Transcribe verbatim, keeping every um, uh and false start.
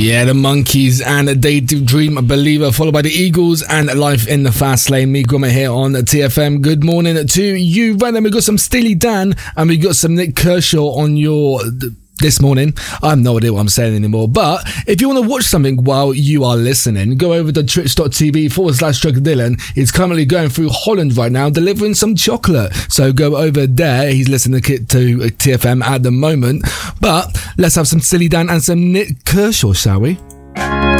Yeah, the Monkeys and a Day to Dream Believer, followed by the Eagles and Life in the Fast Lane. Me, Grummer here on T F M. Good morning to you. Right then, we got some Steely Dan and we got some Nick Kershaw on your... this morning. I have no idea what I'm saying anymore, but if you want to watch something while you are listening, go over to twitch.tv forward slash Trucker Dylan. He's currently going through Holland right now, delivering some chocolate. So go over there. He's listening to T F M at the moment. But let's have some Steely Dan and some Nick Kershaw, shall we?